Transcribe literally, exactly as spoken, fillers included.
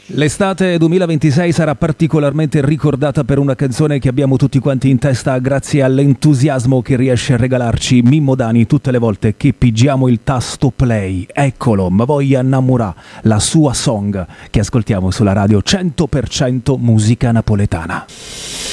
L'estate duemilaventisei sarà particolarmente ricordata per una canzone che abbiamo tutti quanti in testa grazie all'entusiasmo che riesce a regalarci Mimmo Dani tutte le volte che pigiamo il tasto play. Eccolo, Ma voglia innamorà, la sua song che ascoltiamo sulla radio cento per cento musica napoletana.